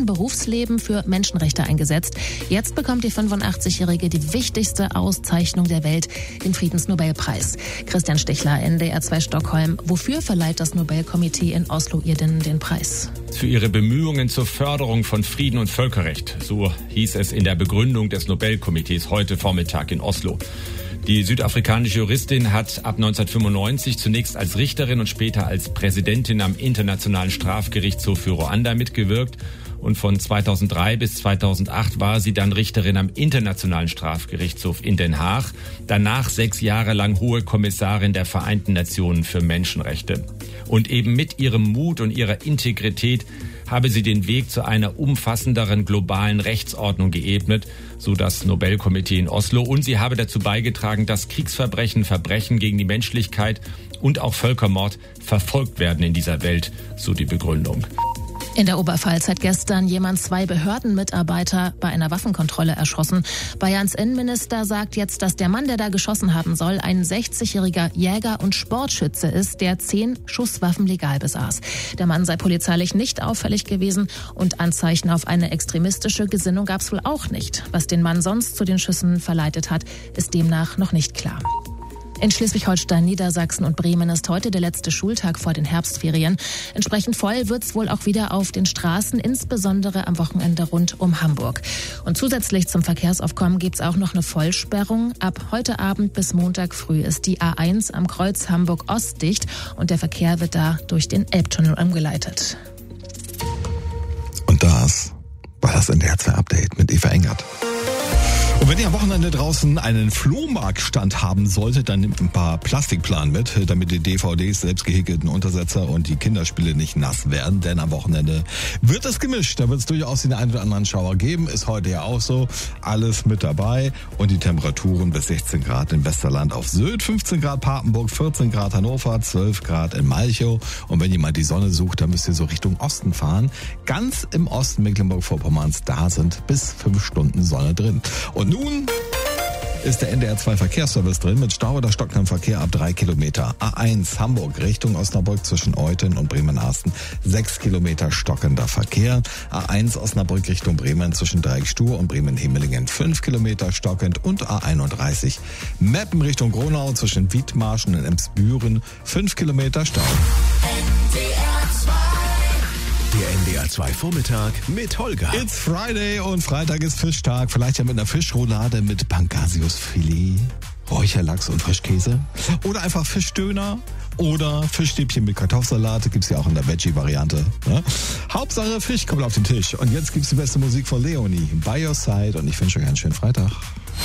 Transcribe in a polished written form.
gesamten Berufsleben für Menschenrechte eingesetzt. Jetzt bekommt die 85-Jährige die wichtigste Auszeichnung der Welt, den Friedensnobelpreis. Christian Stichler, NDR 2 Stockholm. Wofür verleiht das Nobelkomitee in Oslo ihr denn den Preis? Für ihre Bemühungen zur Förderung von Frieden und Völkerrecht. So hieß es in der Begründung des Nobelkomitees heute Vormittag in Oslo. Die südafrikanische Juristin hat ab 1995 zunächst als Richterin und später als Präsidentin am Internationalen Strafgerichtshof für Ruanda mitgewirkt. Und von 2003 bis 2008 war sie dann Richterin am Internationalen Strafgerichtshof in Den Haag. Danach 6 Jahre lang Hohe Kommissarin der Vereinten Nationen für Menschenrechte. Und eben mit ihrem Mut und ihrer Integrität habe sie den Weg zu einer umfassenderen globalen Rechtsordnung geebnet, so das Nobelkomitee in Oslo. Und sie habe dazu beigetragen, dass Kriegsverbrechen, Verbrechen gegen die Menschlichkeit und auch Völkermord verfolgt werden in dieser Welt, so die Begründung. In der Oberpfalz hat gestern jemand 2 Behördenmitarbeiter bei einer Waffenkontrolle erschossen. Bayerns Innenminister sagt jetzt, dass der Mann, der da geschossen haben soll, ein 60-jähriger Jäger und Sportschütze ist, der 10 Schusswaffen legal besaß. Der Mann sei polizeilich nicht auffällig gewesen und Anzeichen auf eine extremistische Gesinnung gab es wohl auch nicht. Was den Mann sonst zu den Schüssen verleitet hat, ist demnach noch nicht klar. In Schleswig-Holstein, Niedersachsen und Bremen ist heute der letzte Schultag vor den Herbstferien. Entsprechend voll wird's wohl auch wieder auf den Straßen, insbesondere am Wochenende rund um Hamburg. Und zusätzlich zum Verkehrsaufkommen gibt's auch noch eine Vollsperrung. Ab heute Abend bis Montag früh ist die A1 am Kreuz Hamburg-Ost dicht und der Verkehr wird da durch den Elbtunnel umgeleitet. Und das war das NDR 2 Update mit Eva Engert. Und wenn ihr am Wochenende draußen einen Flohmarktstand haben solltet, dann nehmt ein paar Plastikplanen mit, damit die DVDs, selbst gehäkelten Untersetzer und die Kinderspiele nicht nass werden. Denn am Wochenende wird es gemischt. Da wird es durchaus den einen oder anderen Schauer geben. Ist heute ja auch so. Alles mit dabei. Und die Temperaturen bis 16 Grad im Westerland auf Sylt, 15 Grad Papenburg, 14 Grad Hannover, 12 Grad in Malchow. Und wenn jemand die Sonne sucht, dann müsst ihr so Richtung Osten fahren. Ganz im Osten Mecklenburg-Vorpommerns, da sind bis 5 Stunden Sonne drin. Und nun ist der NDR 2 Verkehrsservice drin mit Stau oder stockendem Verkehr ab 3 Kilometer. A1 Hamburg Richtung Osnabrück zwischen Euthen und Bremerhaven 6 Kilometer stockender Verkehr. A1 Osnabrück Richtung Bremen zwischen Dreieckstuhr und Bremen-Hemelingen 5 Kilometer stockend und A31 Meppen Richtung Gronau zwischen Wiedmarschen und Emsbüren 5 Kilometer Stau. Der NDR 2 Vormittag mit Holger. It's Friday und Freitag ist Fischtag. Vielleicht ja mit einer Fischroulade mit Pangasiusfilet, Räucherlachs und Frischkäse. Oder einfach Fischdöner oder Fischstäbchen mit Kartoffelsalat. Gibt's ja auch in der Veggie-Variante. Ne? Hauptsache Fisch kommt auf den Tisch. Und jetzt gibt's die beste Musik von Leonie, By Your Side. Und ich wünsche euch einen schönen Freitag.